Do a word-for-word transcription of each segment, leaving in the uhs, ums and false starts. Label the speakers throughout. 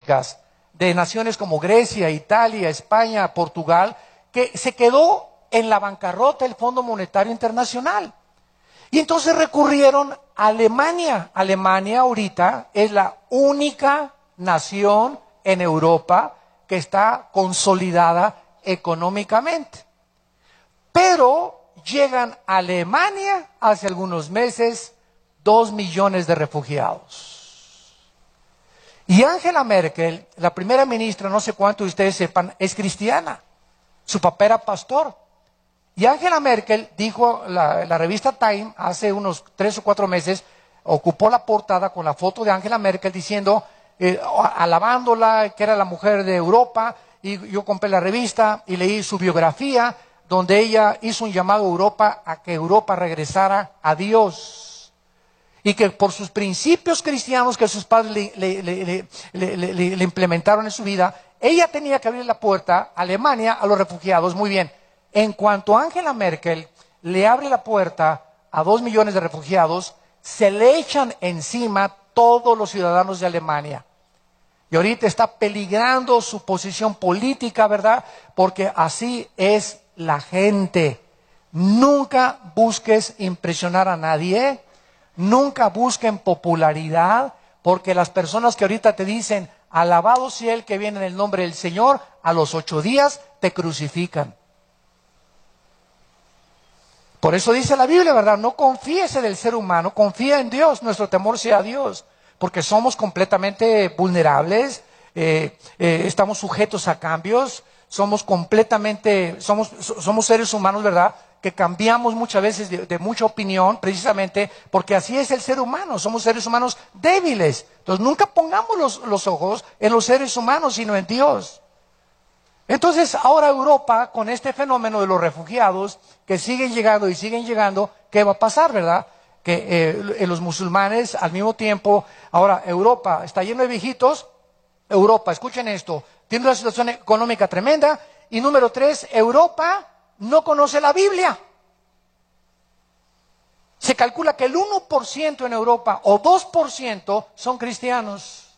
Speaker 1: económicas de naciones como Grecia, Italia, España, Portugal, que se quedó en la bancarrota el Fondo Monetario Internacional. Y entonces recurrieron a Alemania. Alemania ahorita es la única nación en Europa que está consolidada económicamente. Pero llegan a Alemania hace algunos meses dos millones de refugiados. Y Angela Merkel, la primera ministra, no sé cuántos de ustedes sepan, es cristiana. Su papá era pastor. Y Angela Merkel dijo, la, la revista Time, hace unos tres o cuatro meses, ocupó la portada con la foto de Angela Merkel diciendo, eh, alabándola, que era la mujer de Europa, y yo compré la revista y leí su biografía, donde ella hizo un llamado a Europa a que Europa regresara a Dios. Y que por sus principios cristianos que sus padres le, le, le, le, le, le, le implementaron en su vida, ella tenía que abrir la puerta a Alemania a los refugiados. Muy bien, en cuanto Angela Merkel le abre la puerta a dos millones de refugiados, se le echan encima todos los ciudadanos de Alemania. Y ahorita está peligrando su posición política, ¿verdad? Porque así es la gente. Nunca busques impresionar a nadie. Nunca busquen popularidad, porque las personas que ahorita te dicen, alabado sea el que viene en el nombre del Señor, a los ocho días te crucifican. Por eso dice la Biblia, ¿verdad? No confíes en el ser humano, confía en Dios, nuestro temor sea a Dios, porque somos completamente vulnerables, eh, eh, estamos sujetos a cambios, somos completamente, somos, somos seres humanos, ¿verdad?, que cambiamos muchas veces de, de mucha opinión, precisamente porque así es el ser humano, somos seres humanos débiles. Entonces nunca pongamos los, los ojos en los seres humanos, sino en Dios. Entonces ahora Europa, con este fenómeno de los refugiados, que siguen llegando y siguen llegando, ¿qué va a pasar, verdad? Que eh, los musulmanes al mismo tiempo, ahora Europa está lleno de viejitos, Europa, escuchen esto, tiene una situación económica tremenda, y número tres, Europa no conoce la Biblia. Se calcula que el uno por ciento en Europa o dos por ciento son cristianos.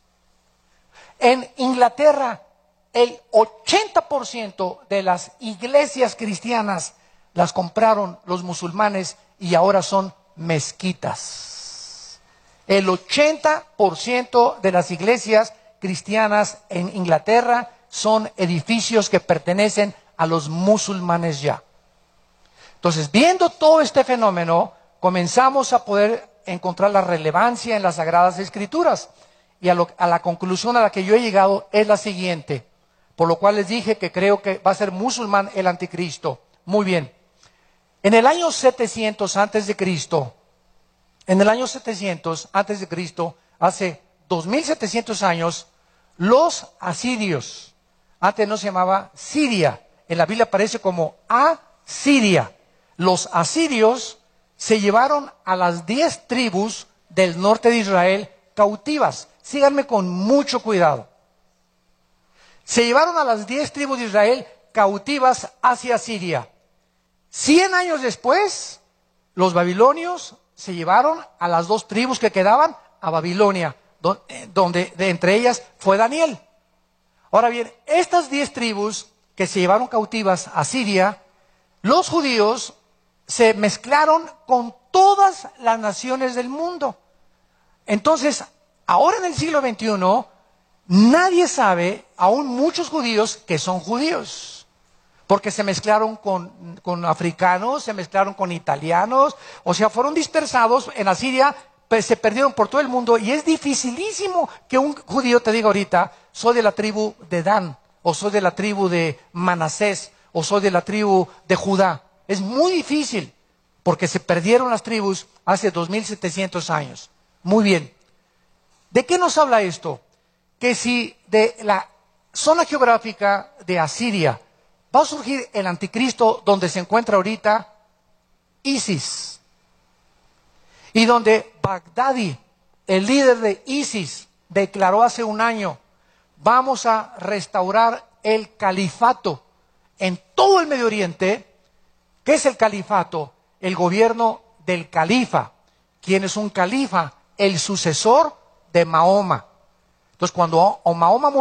Speaker 1: En Inglaterra, el ochenta por ciento de las iglesias cristianas las compraron los musulmanes y ahora son mezquitas. El ochenta por ciento de las iglesias cristianas en Inglaterra son edificios que pertenecen a los musulmanes ya. Entonces, viendo todo este fenómeno, comenzamos a poder encontrar la relevancia en las Sagradas Escrituras. Y a, lo, a la conclusión a la que yo he llegado es la siguiente, por lo cual les dije que creo que va a ser musulmán el anticristo. Muy bien. En el año setecientos antes de Cristo, en el año setecientos antes de Cristo, hace dos mil setecientos años, los asirios, antes no se llamaba Siria, en la Biblia aparece como Asiria. Los asirios se llevaron a las diez tribus del norte de Israel cautivas. Síganme con mucho cuidado. Se llevaron a las diez tribus de Israel cautivas hacia Siria. Cien años después, los babilonios se llevaron a las dos tribus que quedaban a Babilonia, donde de entre ellas fue Daniel. Ahora bien, estas diez tribus que se llevaron cautivas a Siria, los judíos se mezclaron con todas las naciones del mundo. Entonces, ahora en el siglo veintiuno, nadie sabe, aún muchos judíos, que son judíos. Porque se mezclaron con, con africanos, se mezclaron con italianos, o sea, fueron dispersados en Asiria, pues se perdieron por todo el mundo, y es dificilísimo que un judío te diga ahorita, soy de la tribu de Dan, o soy de la tribu de Manasés, o soy de la tribu de Judá. Es muy difícil, porque se perdieron las tribus hace dos mil setecientos años. Muy bien. ¿De qué nos habla esto? Que si de la zona geográfica de Asiria va a surgir el anticristo donde se encuentra ahorita ISIS. Y donde Bagdadi, el líder de ISIS, declaró hace un año, vamos a restaurar el califato en todo el Medio Oriente. ¿Qué es el califato? El gobierno del califa. ¿Quién es un califa? El sucesor de Mahoma. Entonces, cuando Mahoma